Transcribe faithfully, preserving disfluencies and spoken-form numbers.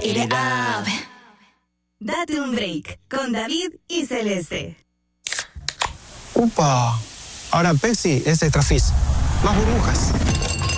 Eat it up. Date un break con David y Celeste. ¡Upa! Ahora Pepsi es Extra Fizz. Más burbujas.